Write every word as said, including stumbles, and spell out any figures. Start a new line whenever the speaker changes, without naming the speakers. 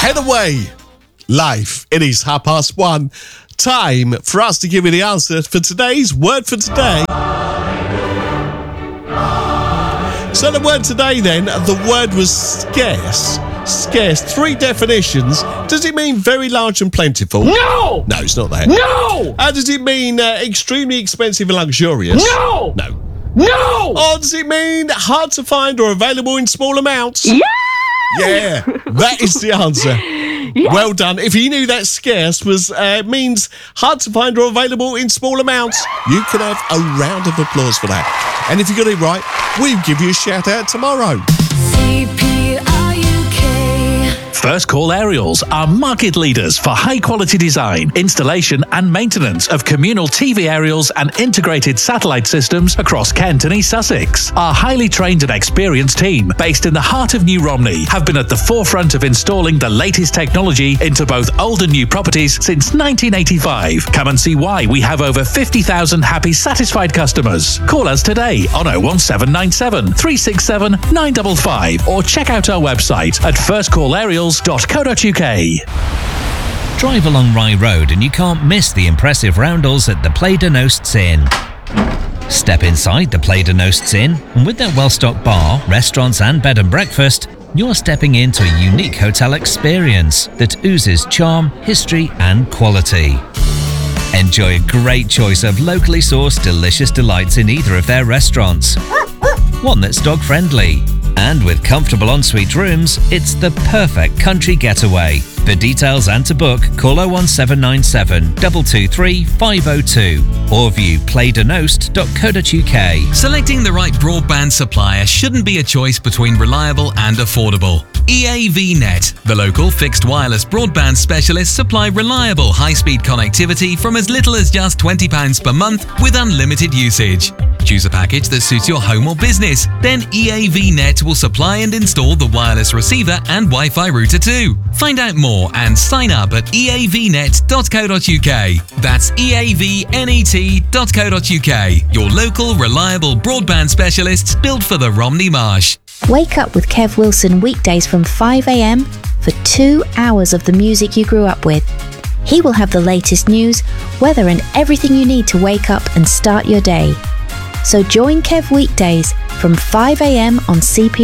head away. Live. It is half past one. Time for us to give you the answer for today's word for today. So the word today then, the word was scarce. Scarce. Three definitions. Does it mean very large and plentiful?
No!
No, it's not that.
No!
How does it mean uh, extremely expensive and luxurious?
No!
No.
No!
Or does it mean hard to find or available in small amounts?
Yeah!
Yeah, that is the answer.
Yeah.
Well done. If you knew that scarce was uh, means hard to find or available in small amounts, you can have a round of applause for that. And if you got it right, we'll give you a shout out tomorrow.
C P R U K.
First Call Aerials are market leaders for high-quality design, installation and maintenance of communal T V aerials and integrated satellite systems across Kent and East Sussex. Our highly trained and experienced team, based in the heart of New Romney, have been at the forefront of installing the latest technology into both old and new properties since nineteen eighty-five. Come and see why we have over fifty thousand happy, satisfied customers. Call us today on oh one seven nine seven, three six seven, nine five five or check out our website at first call aerials dot co dot uk.
Drive along Rye Road and you can't miss the impressive roundels at the Play de Nosts Inn. Step inside the Play de Nosts Inn, and with their well-stocked bar, restaurants and bed and breakfast, you're stepping into a unique hotel experience that oozes charm, history and quality. Enjoy a great choice of locally sourced delicious delights in either of their restaurants. One that's dog-friendly. And with comfortable ensuite rooms, it's the perfect country getaway. For details and to book, call oh one seven nine seven, two two three, five oh two or view play de nost dot co dot uk.
Selecting the right broadband supplier shouldn't be a choice between reliable and affordable. E A V Net, the local fixed wireless broadband specialists, supply reliable high-speed connectivity from as little as just twenty pounds per month with unlimited usage. Choose a package that suits your home or business. Then E A V Net will supply and install the wireless receiver and Wi-Fi router too. Find out more and sign up at e a v net dot co dot uk. That's e a v net dot co dot uk. Your local reliable broadband specialists built for the Romney Marsh.
Wake up with Kev Wilson weekdays from five a m for two hours of the music you grew up with. He will have the latest news, weather and everything you need to wake up and start your day. So join Kev weekdays from five a m on C P